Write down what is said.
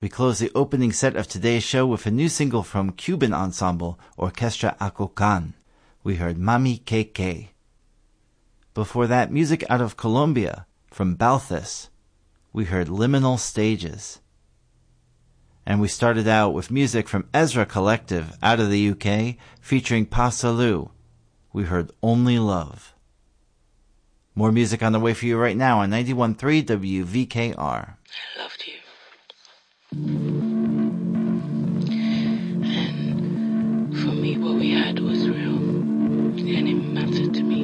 We close the opening set of today's show with a new single from Cuban ensemble Orquestra Acocan. We heard Mami Keke. Before that, music out of Colombia from Balthus. We heard Liminal Stages. And we started out with music from Ezra Collective out of the UK featuring Pasaloo. We heard Only Love. More music on the way for you right now on 91.3 WVKR.